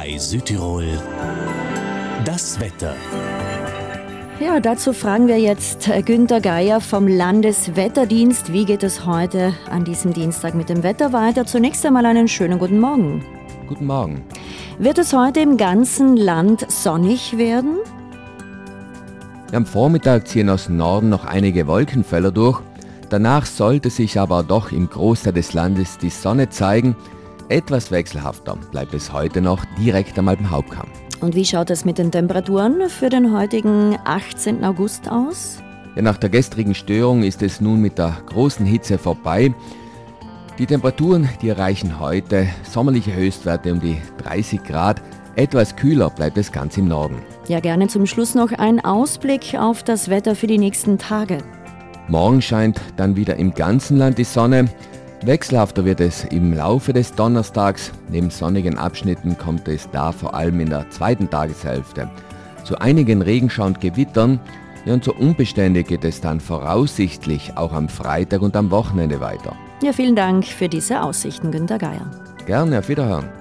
SR3 Südtirol das Wetter. Ja, dazu fragen wir jetzt Günter Geier vom Landeswetterdienst. Wie geht es heute an diesem Dienstag mit dem Wetter weiter? Zunächst einmal einen schönen guten Morgen. Guten Morgen. Wird es heute im ganzen Land sonnig werden? Am Vormittag ziehen aus Norden noch einige Wolkenfelder durch. Danach sollte sich aber doch im Großteil des Landes die Sonne zeigen. Etwas wechselhafter bleibt es heute noch direkt am Alpenhauptkamm. Und wie schaut es mit den Temperaturen für den heutigen 18. August aus? Ja, nach der gestrigen Störung ist es nun mit der großen Hitze vorbei. Die Temperaturen, die erreichen heute sommerliche Höchstwerte um die 30 Grad. Etwas kühler bleibt es ganz im Norden. Ja, gerne zum Schluss noch ein Ausblick auf das Wetter für die nächsten Tage. Morgen scheint dann wieder im ganzen Land die Sonne. Wechselhafter wird es im Laufe des Donnerstags. Neben sonnigen Abschnitten kommt es da vor allem in der zweiten Tageshälfte zu einigen Regenschauern und Gewittern. Ja, und so unbeständig geht es dann voraussichtlich auch am Freitag und am Wochenende weiter. Ja, vielen Dank für diese Aussichten, Günter Geier. Gerne, auf Wiederhören.